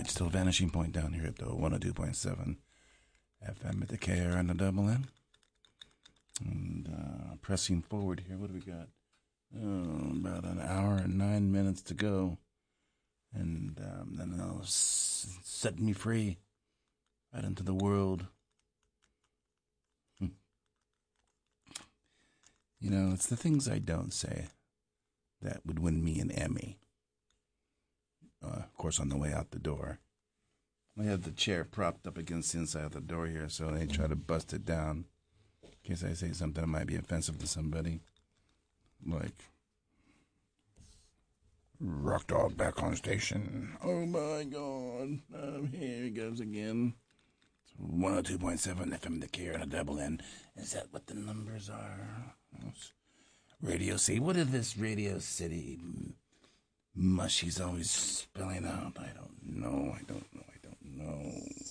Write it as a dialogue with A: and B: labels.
A: right, still Vanishing Point down here at the 102.7 FM at the KR and the double N. And pressing forward here, what do we got? About an hour and 9 minutes to go. And then they'll set me free out into the world. You know, it's the things I don't say that would win me an Emmy. Of course, on the way out the door. I have the chair propped up against the inside of the door here, so they try to bust it down in case I say something that might be offensive to somebody. Like, Rock Dog back on station. Oh my God. Here he goes again. 102.7 FM, the KR and a double N. Is that what the numbers are? Radio City. What is this Radio City mush he's always spelling out? I don't know.